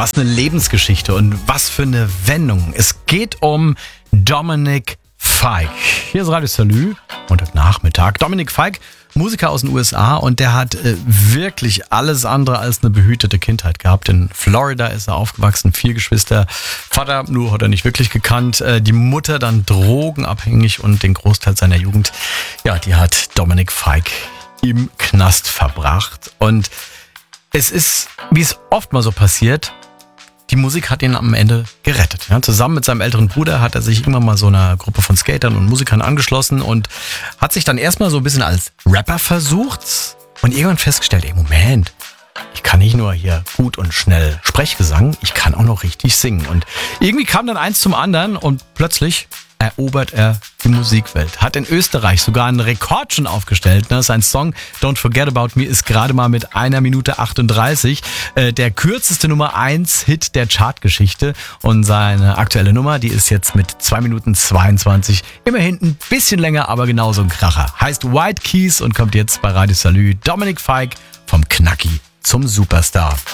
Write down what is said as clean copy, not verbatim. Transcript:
Was eine Lebensgeschichte und was für eine Wendung. Es geht um Dominic Fike. Hier ist Radio Salü, Montagnachmittag. Dominic Fike, Musiker aus den USA, und der hat wirklich alles andere als eine behütete Kindheit gehabt. In Florida ist er aufgewachsen, 4 Geschwister. Vater nur hat er nicht wirklich gekannt. Die Mutter dann drogenabhängig und den Großteil seiner Jugend, ja, die hat Dominic Fike im Knast verbracht. Und es ist, wie es oft mal so passiert, die Musik hat ihn am Ende gerettet. Ja, zusammen mit seinem älteren Bruder hat er sich irgendwann mal so einer Gruppe von Skatern und Musikern angeschlossen und hat sich dann erstmal so ein bisschen als Rapper versucht und irgendwann festgestellt, Moment, ich kann nicht nur hier gut und schnell Sprechgesang, ich kann auch noch richtig singen. Und irgendwie kam dann eins zum anderen und plötzlich erobert er die Musikwelt. Hat in Österreich sogar einen Rekord schon aufgestellt. Sein Song Don't Forget About Me ist gerade mal mit 1 Minute 38 der kürzeste Nummer 1 Hit der Chartgeschichte. Und seine aktuelle Nummer, die ist jetzt mit 2 Minuten 22. Immerhin ein bisschen länger, aber genauso ein Kracher. Heißt White Keys und kommt jetzt bei Radio Salü. Dominic Fike vom Knacki zum Superstar.